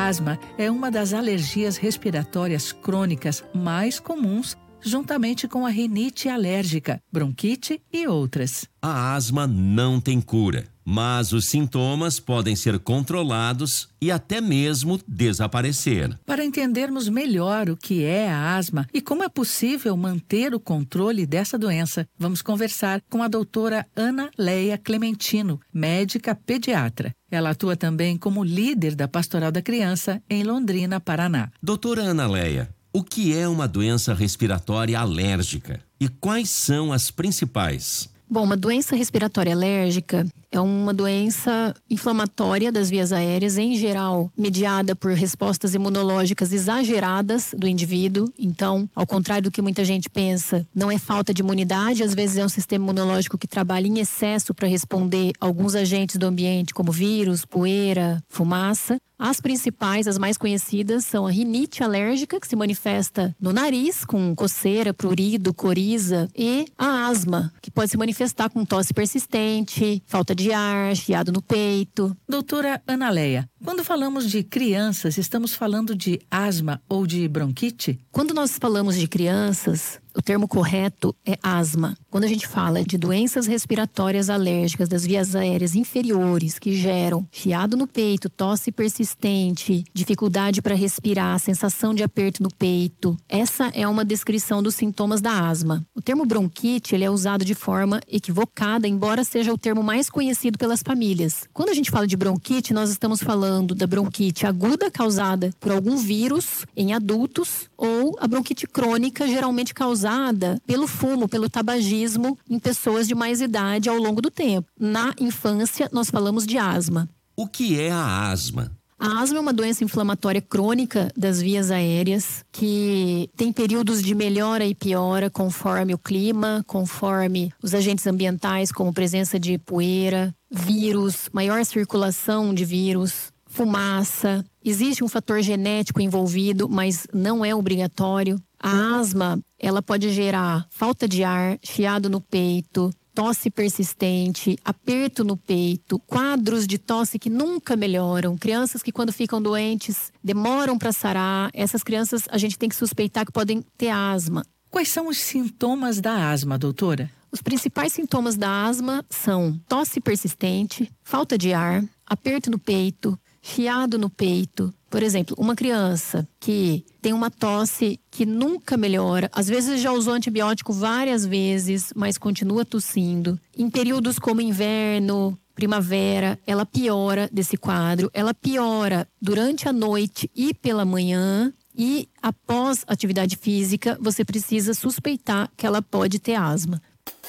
asma é uma das alergias respiratórias crônicas mais comuns, juntamente com a rinite alérgica, bronquite e outras. A asma não tem cura, mas os sintomas podem ser controlados e até mesmo desaparecer. Para entendermos melhor o que é a asma e como é possível manter o controle dessa doença, vamos conversar com a doutora Ana Leia Clementino, médica pediatra. Ela atua também como líder da Pastoral da Criança em Londrina, Paraná. Doutora Ana Leia, o que é uma doença respiratória alérgica e quais são as principais? Bom, uma doença respiratória alérgica é uma doença inflamatória das vias aéreas, em geral, mediada por respostas imunológicas exageradas do indivíduo. Então, ao contrário do que muita gente pensa, não é falta de imunidade, às vezes é um sistema imunológico que trabalha em excesso para responder a alguns agentes do ambiente, como vírus, poeira, fumaça. As principais, as mais conhecidas, são a rinite alérgica, que se manifesta no nariz, com coceira, prurido, coriza, e a asma, que pode se manifestar com tosse persistente, falta de ar, chiado no peito. Doutora Ana Leia, quando falamos de crianças, estamos falando de asma ou de bronquite? Quando nós falamos de crianças, o termo correto é asma. Quando a gente fala de doenças respiratórias alérgicas das vias aéreas inferiores que geram chiado no peito, tosse persistente, dificuldade para respirar, sensação de aperto no peito, essa é uma descrição dos sintomas da asma. O termo bronquite, ele é usado de forma equivocada, embora seja o termo mais conhecido pelas famílias. Quando a gente fala de bronquite, nós estamos falando da bronquite aguda causada por algum vírus em adultos ou a bronquite crônica, geralmente causada pelo fumo, pelo tabagismo em pessoas de mais idade ao longo do tempo. Na infância, nós falamos de asma. O que é a asma? A asma é uma doença inflamatória crônica das vias aéreas que tem períodos de melhora e piora conforme o clima, conforme os agentes ambientais, como presença de poeira, vírus, maior circulação de vírus, fumaça. Existe um fator genético envolvido, mas não é obrigatório. A asma, ela pode gerar falta de ar, chiado no peito, tosse persistente, aperto no peito, quadros de tosse que nunca melhoram, crianças que quando ficam doentes demoram para sarar. Essas crianças a gente tem que suspeitar que podem ter asma. Quais são os sintomas da asma, doutora? Os principais sintomas da asma são tosse persistente, falta de ar, aperto no peito, chiado no peito. Por exemplo, uma criança que tem uma tosse que nunca melhora, às vezes já usou antibiótico várias vezes, mas continua tossindo. Em períodos como inverno, primavera, ela piora desse quadro. Ela piora durante a noite e pela manhã. E após atividade física, você precisa suspeitar que ela pode ter asma.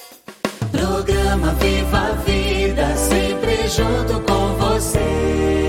Programa Viva a Vida, sempre junto com você.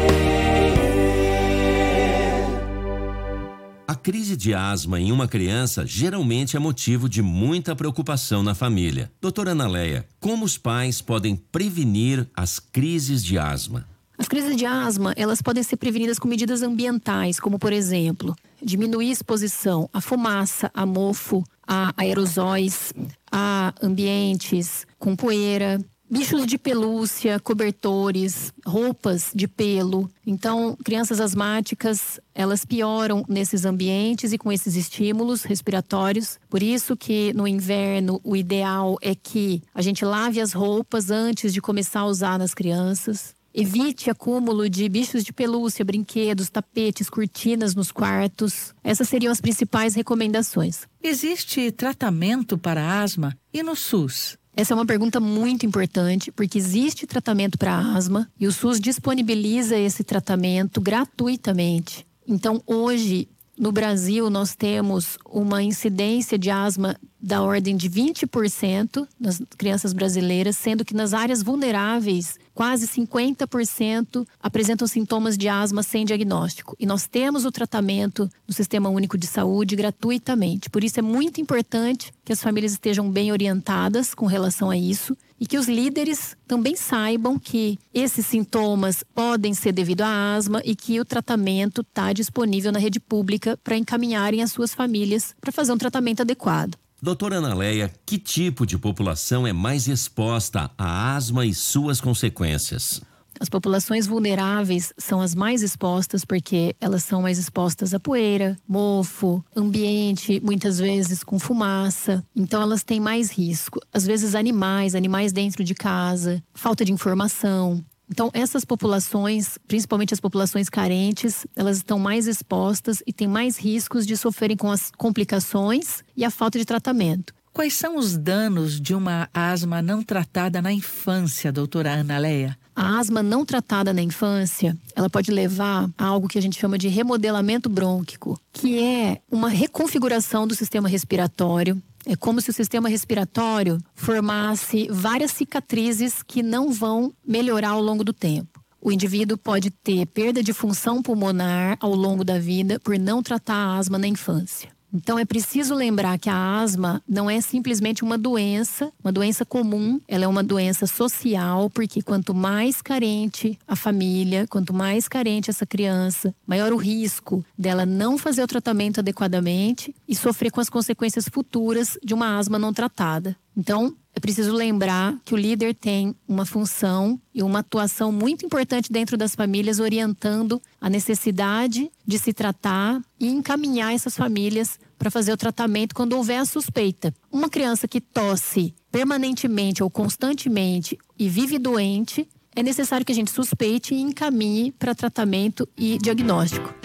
A crise de asma em uma criança geralmente é motivo de muita preocupação na família. Doutora Ana Leia, como os pais podem prevenir as crises de asma? As crises de asma, elas podem ser prevenidas com medidas ambientais, como por exemplo, diminuir a exposição à fumaça, a mofo, a aerosóis, a ambientes com poeira, bichos de pelúcia, cobertores, roupas de pelo. Então, crianças asmáticas, elas pioram nesses ambientes e com esses estímulos respiratórios. Por isso que no inverno o ideal é que a gente lave as roupas antes de começar a usar nas crianças. Evite acúmulo de bichos de pelúcia, brinquedos, tapetes, cortinas nos quartos. Essas seriam as principais recomendações. Existe tratamento para a asma? E no SUS? Essa é uma pergunta muito importante, porque existe tratamento para asma e o SUS disponibiliza esse tratamento gratuitamente. Então, hoje, no Brasil, nós temos uma incidência de asma da ordem de 20% nas crianças brasileiras, sendo que nas áreas vulneráveis, quase 50% apresentam sintomas de asma sem diagnóstico. E nós temos o tratamento no Sistema Único de Saúde gratuitamente. Por isso é muito importante que as famílias estejam bem orientadas com relação a isso e que os líderes também saibam que esses sintomas podem ser devido à asma e que o tratamento está disponível na rede pública para encaminharem as suas famílias para fazer um tratamento adequado. Doutora Ana Leia, que tipo de população é mais exposta à asma e suas consequências? As populações vulneráveis são as mais expostas porque elas são mais expostas a poeira, mofo, ambiente, muitas vezes com fumaça. Então elas têm mais risco. Às vezes animais dentro de casa, falta de informação. Então, essas populações, principalmente as populações carentes, elas estão mais expostas e têm mais riscos de sofrerem com as complicações e a falta de tratamento. Quais são os danos de uma asma não tratada na infância, doutora Ana Leia? A asma não tratada na infância, ela pode levar a algo que a gente chama de remodelamento brônquico, que é uma reconfiguração do sistema respiratório. É como se o sistema respiratório formasse várias cicatrizes que não vão melhorar ao longo do tempo. O indivíduo pode ter perda de função pulmonar ao longo da vida por não tratar a asma na infância. Então é preciso lembrar que a asma não é simplesmente uma doença comum, ela é uma doença social, porque quanto mais carente a família, quanto mais carente essa criança, maior o risco dela não fazer o tratamento adequadamente e sofrer com as consequências futuras de uma asma não tratada. Então, é preciso lembrar que o líder tem uma função e uma atuação muito importante dentro das famílias, orientando a necessidade de se tratar e encaminhar essas famílias para fazer o tratamento quando houver a suspeita. Uma criança que tosse permanentemente ou constantemente e vive doente, é necessário que a gente suspeite e encaminhe para tratamento e diagnóstico.